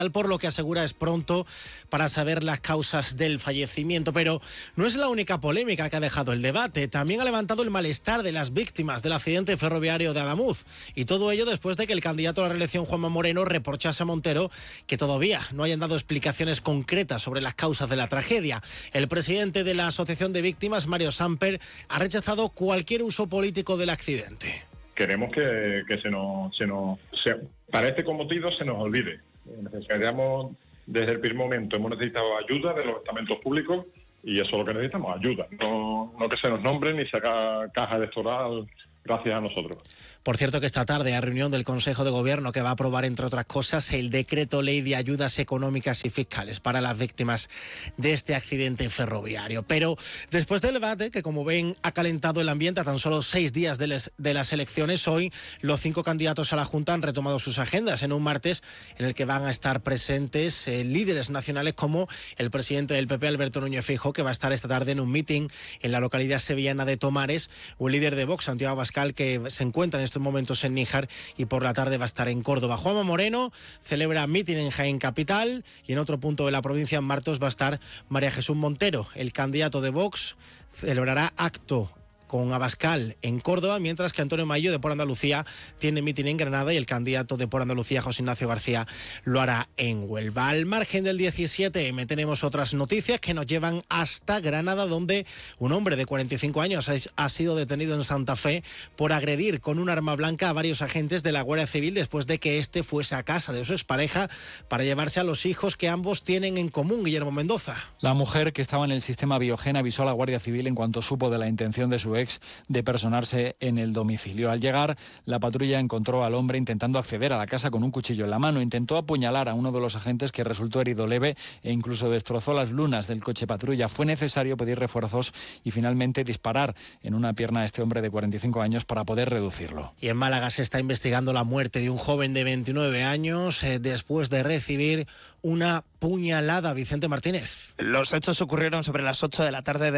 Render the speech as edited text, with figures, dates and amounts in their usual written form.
por lo que asegura es pronto para saber las causas del fallecimiento. Pero no es la única polémica que ha dejado el debate. También ha levantado el malestar de las víctimas del accidente ferroviario de Adamuz. Y todo ello después de que el candidato a la reelección, Juanma Moreno, reprochase a Montero que todavía no hayan dado explicaciones concretas sobre las causas de la tragedia. El presidente de la Asociación de Víctimas, Mario Samper, ha rechazado cualquier uso político del accidente. Queremos que para este motivo se nos olvide. Necesitamos, desde el primer momento, hemos necesitado ayuda de los estamentos públicos y eso es lo que necesitamos, ayuda. No que se nos nombre ni se haga caja electoral gracias a nosotros. Por cierto que esta tarde hay reunión del Consejo de Gobierno que va a aprobar, entre otras cosas, el decreto ley de ayudas económicas y fiscales para las víctimas de este accidente ferroviario. Pero después del debate, que como ven ha calentado el ambiente a tan solo 6 días de las elecciones, hoy los 5 candidatos a la Junta han retomado sus agendas en un martes en el que van a estar presentes líderes nacionales como el presidente del PP, Alberto Núñez Feijóo, que va a estar esta tarde en un meeting en la localidad sevillana de Tomares, o el líder de Vox, Santiago Abascal, que se encuentra en estos momentos en Níjar y por la tarde va a estar en Córdoba. Juanma Moreno celebra mitin en Jaén Capital y en otro punto de la provincia, en Martos, va a estar María Jesús Montero. El candidato de Vox celebrará acto con Abascal en Córdoba, mientras que Antonio Maillo, de Por Andalucía, tiene mitin en Granada y el candidato de Por Andalucía, José Ignacio García, lo hará en Huelva. Al margen del 17M tenemos otras noticias que nos llevan hasta Granada, donde un hombre de 45 años ha sido detenido en Santa Fe por agredir con un arma blanca a varios agentes de la Guardia Civil después de que este fuese a casa de su expareja para llevarse a los hijos que ambos tienen en común. Guillermo Mendoza. La mujer, que estaba en el sistema Biogen, avisó a la Guardia Civil en cuanto supo de la intención de su de personarse en el domicilio. Al llegar, la patrulla encontró al hombre intentando acceder a la casa con un cuchillo en la mano. Intentó apuñalar a uno de los agentes, que resultó herido leve e incluso destrozó las lunas del coche patrulla. Fue necesario pedir refuerzos y finalmente disparar en una pierna a este hombre de 45 años para poder reducirlo. Y en Málaga se está investigando la muerte de un joven de 29 años después de recibir una puñalada. Vicente Martínez. Los hechos ocurrieron sobre las 8 de la tarde de